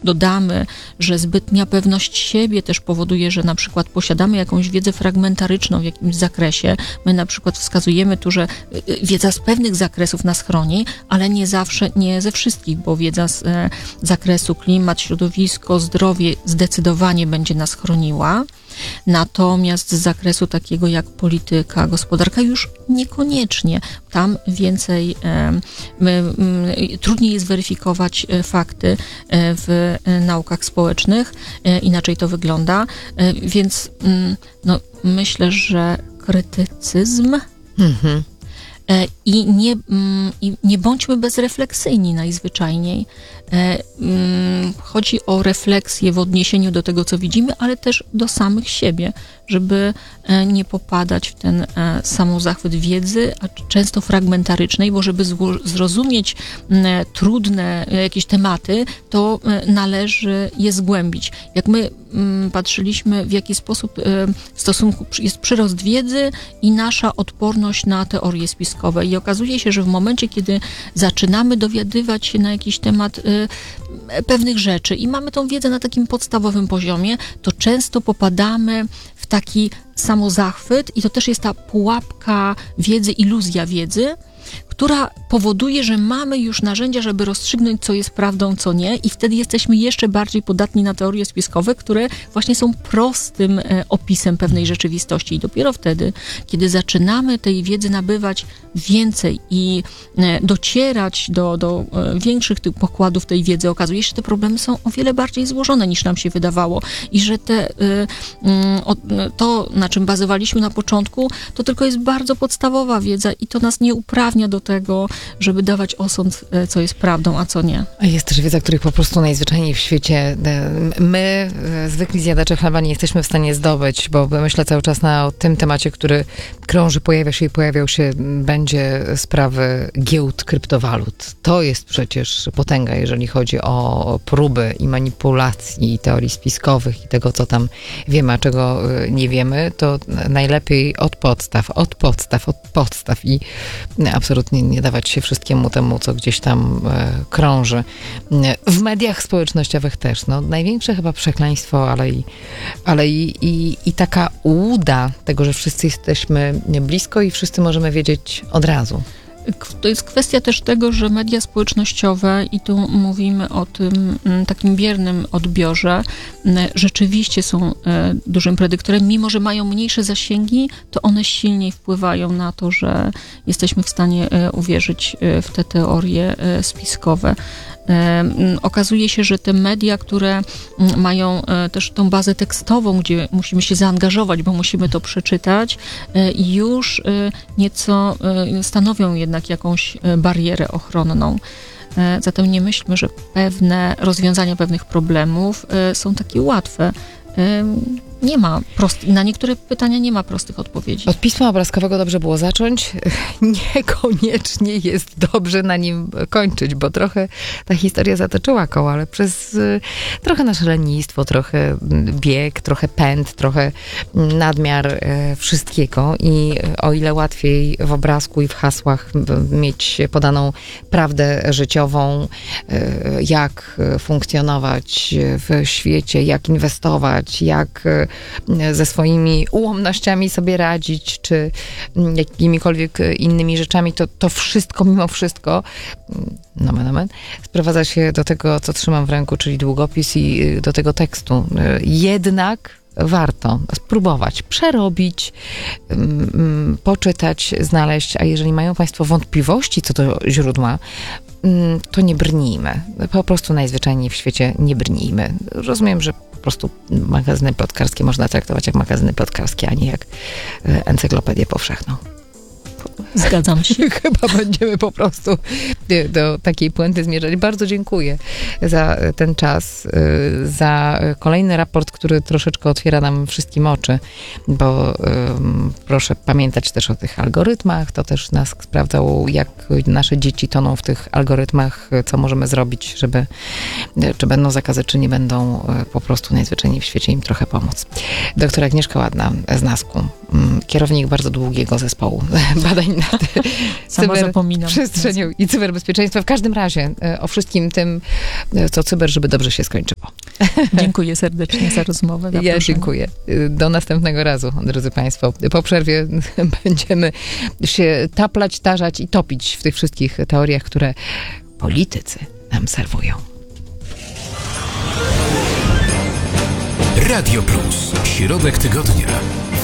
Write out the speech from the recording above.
dodamy, że zbytnia pewność siebie też powoduje, że na przykład posiadamy jakąś wiedzę fragmentaryczną w jakimś zakresie. My na przykład wskazujemy tu, że wiedza z pewnych zakresów nas chroni, ale nie zawsze, nie ze wszystkich, bo wiedza z zakresu klimat, środowisko, zdrowie zdecydowanie będzie nas chroniła. Natomiast z zakresu takiego jak polityka, gospodarka już niekoniecznie. Tam więcej, trudniej jest weryfikować fakty w naukach społecznych, inaczej to wygląda, więc no, myślę, że krytycyzm i nie bądźmy bezrefleksyjni najzwyczajniej. Chodzi o refleksję w odniesieniu do tego, co widzimy, ale też do samych siebie, żeby nie popadać w ten samozachwyt wiedzy, a często fragmentarycznej, bo żeby zrozumieć trudne jakieś tematy, to należy je zgłębić. Jak my patrzyliśmy, w jaki sposób w stosunku jest przyrost wiedzy i nasza odporność na teorie spiskowe. I okazuje się, że w momencie, kiedy zaczynamy dowiadywać się na jakiś temat pewnych rzeczy i mamy tą wiedzę na takim podstawowym poziomie, to często popadamy w taki samozachwyt i to też jest ta pułapka wiedzy, iluzja wiedzy, która powoduje, że mamy już narzędzia, żeby rozstrzygnąć, co jest prawdą, co nie, i wtedy jesteśmy jeszcze bardziej podatni na teorie spiskowe, które właśnie są prostym opisem pewnej rzeczywistości. I dopiero wtedy, kiedy zaczynamy tej wiedzy nabywać więcej i docierać do większych tych pokładów tej wiedzy, okazuje się, że te problemy są o wiele bardziej złożone, niż nam się wydawało. I że to, na czym bazowaliśmy na początku, to tylko jest bardzo podstawowa wiedza i to nas nie uprawnia do tego, żeby dawać osąd, co jest prawdą, a co nie. A jest też wiedza, których po prostu najzwyczajniej w świecie my, zwykli zjadacze chleba, nie jesteśmy w stanie zdobyć, bo myślę cały czas o tym temacie, który krąży, pojawiał się, będzie sprawy giełd kryptowalut. To jest przecież potęga, jeżeli chodzi o próby i manipulacji i teorii spiskowych i tego, co tam wiemy, a czego nie wiemy, to najlepiej od podstaw i absolutnie nie dawać się wszystkiemu temu, co gdzieś tam krąży. W mediach społecznościowych też. No, największe chyba przekleństwo, ale i taka ułuda tego, że wszyscy jesteśmy blisko i wszyscy możemy wiedzieć od razu. To jest kwestia też tego, że media społecznościowe, i tu mówimy o tym takim biernym odbiorze, rzeczywiście są dużym predyktorem. Mimo że mają mniejsze zasięgi, to one silniej wpływają na to, że jesteśmy w stanie uwierzyć w te teorie spiskowe. Okazuje się, że te media, które mają też tą bazę tekstową, gdzie musimy się zaangażować, bo musimy to przeczytać, już nieco stanowią jednak jakąś barierę ochronną. Zatem nie myślmy, że pewne rozwiązania pewnych problemów są takie łatwe. Nie ma na niektóre pytania nie ma prostych odpowiedzi. Od pisma obrazkowego dobrze było zacząć. Niekoniecznie jest dobrze na nim kończyć, bo trochę ta historia zatoczyła koło, ale przez trochę nasze lenistwo, trochę bieg, trochę pęd, trochę nadmiar wszystkiego i o ile łatwiej w obrazku i w hasłach mieć podaną prawdę życiową, jak funkcjonować w świecie, jak inwestować, jak ze swoimi ułomnościami sobie radzić, czy jakimikolwiek innymi rzeczami, to wszystko, mimo wszystko, sprowadza się do tego, co trzymam w ręku, czyli długopis i do tego tekstu. Jednak warto spróbować, przerobić, poczytać, znaleźć, a jeżeli mają Państwo wątpliwości co do źródła, to nie brnijmy. Po prostu najzwyczajniej w świecie nie brnijmy. Rozumiem, że po prostu magazyny plotkarskie można traktować jak magazyny plotkarskie, a nie jak encyklopedię powszechną. Zgadzam się. Chyba będziemy po prostu do takiej puenty zmierzać. Bardzo dziękuję za ten czas, za kolejny raport, który troszeczkę otwiera nam wszystkim oczy, bo proszę pamiętać też o tych algorytmach. To też nas sprawdzało, jak nasze dzieci toną w tych algorytmach, co możemy zrobić, żeby, czy będą zakazy, czy nie będą, po prostu najzwyczajniej w świecie im trochę pomóc. Doktor Agnieszka Ładna z NASK-u, kierownik bardzo długiego zespołu badań nad Sama zapominam. cyberprzestrzenią i cyberbezpieczeństwem. W każdym razie o wszystkim tym, co cyber, żeby dobrze się skończyło. Dziękuję serdecznie za rozmowę. Ja dziękuję. Do następnego razu, drodzy Państwo. Po przerwie będziemy się taplać, tarzać i topić w tych wszystkich teoriach, które politycy nam serwują. Radio Plus. Środek tygodnia.